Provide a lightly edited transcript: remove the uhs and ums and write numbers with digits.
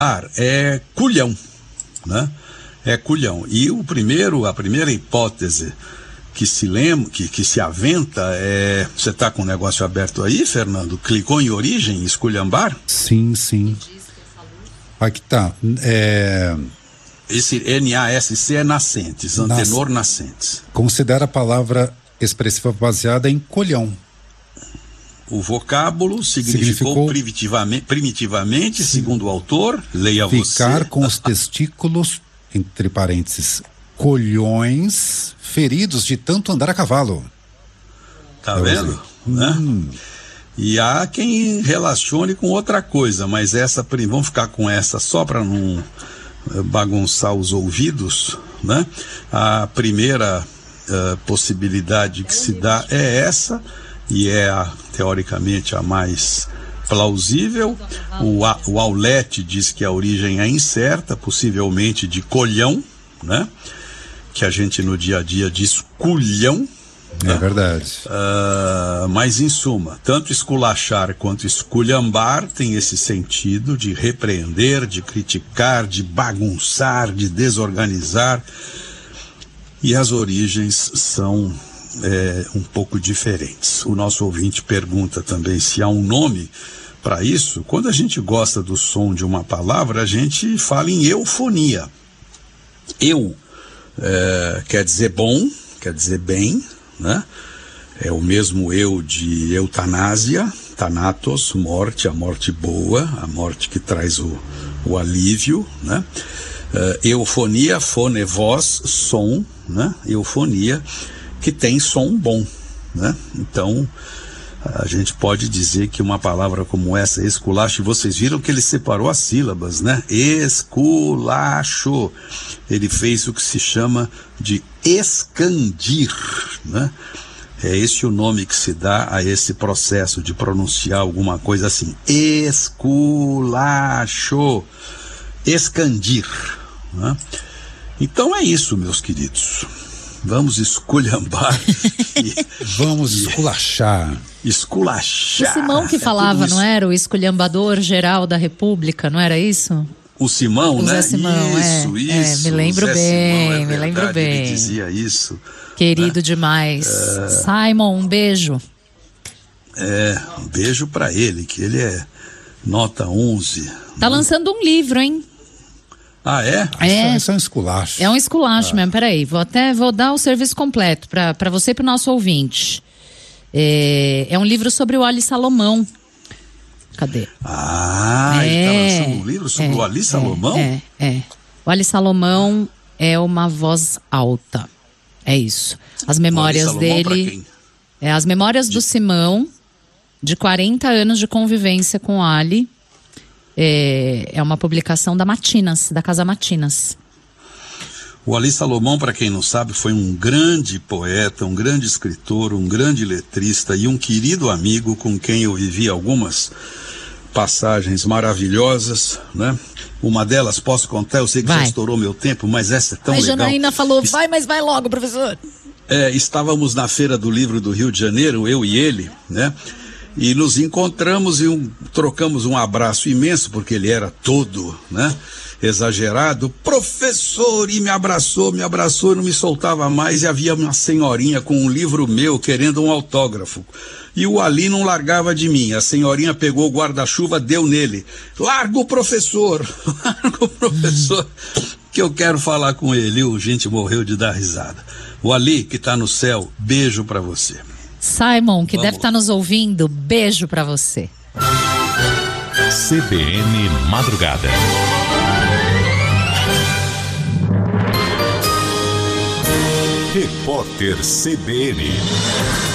é culhão, né? É culhão. E a primeira hipótese que se lembra, que se aventa é... Você está com o negócio aberto aí, Fernando? Clicou em origem, esculhambar? Sim. Aqui tá. Esse NASC é nascentes, antenor nascentes. Considera a palavra expressiva baseada em colhão. O vocábulo significou primitivamente, segundo o autor, leia você. Ficar com os testículos, entre parênteses, colhões feridos de tanto andar a cavalo. Tá vendo? Né? E há quem relacione com outra coisa, mas vamos ficar com essa só para não bagunçar os ouvidos, né? A primeira possibilidade que se dá é essa, e é teoricamente a mais plausível. O Aulete diz que a origem é incerta, possivelmente de colhão, né? Que a gente no dia a dia diz culhão. É verdade. Mas em suma, tanto esculachar quanto esculhambar tem esse sentido de repreender, de criticar, de bagunçar, de desorganizar, e as origens são um pouco diferentes. O nosso ouvinte pergunta também se há um nome para isso. Quando a gente gosta do som de uma palavra, a gente fala em eufonia. Quer dizer bom, quer dizer bem, né? É o mesmo eu de eutanásia, thanatos, morte, a morte boa, a morte que traz o alívio, né? Eufonia, fone, voz, som, né? Eufonia, que tem som bom, né? Então, a gente pode dizer que uma palavra como essa, esculacho, vocês viram que ele separou as sílabas, né? Esculacho. Ele fez o que se chama de escandir, né? É esse o nome que se dá a esse processo de pronunciar alguma coisa assim. Esculacho. Escandir, né? Então é isso, meus queridos. Vamos esculhambar. Vamos esculachar. Esculachar. O Simão que falava, não era? O esculhambador geral da República, não era isso? O Simão, o né? Zé Simão, isso. Me lembro bem, me lembro bem. Ele dizia isso. Querido, né? Demais. Simon, um beijo. Um beijo pra ele, que ele é nota 11. Tá lançando um livro, hein? Ah, é? Isso é um esculacho. É um esculacho mesmo, peraí. Vou dar o serviço completo para você e pro nosso ouvinte. É um livro sobre o Ali Salomão. Cadê? Ele tá lançando um livro sobre o Ali Salomão? O Ali Salomão é uma voz alta. É isso. As memórias dele. As memórias do Simão, de 40 anos de convivência com o Ali. É uma publicação da Matinas, da Casa Matinas. O Ali Salomão, para quem não sabe, foi um grande poeta, um grande escritor, um grande letrista e um querido amigo com quem eu vivi algumas passagens maravilhosas, né? Uma delas, posso contar? Eu sei que já estourou meu tempo, mas essa é tão legal. A Janaína falou, mas vai logo, professor. Estávamos na Feira do Livro do Rio de Janeiro, eu e ele, né? E nos encontramos e trocamos um abraço imenso, porque ele era todo, né, exagerado. Professor, e me abraçou, não me soltava mais, e havia uma senhorinha com um livro meu querendo um autógrafo. E o Ali não largava de mim. A senhorinha pegou o guarda-chuva, deu nele. Larga o professor, que eu quero falar com ele. E a gente morreu de dar risada. O Ali, que está no céu, beijo para você. Simon, que deve estar nos ouvindo, beijo pra você. CBN Madrugada. Repórter CBN.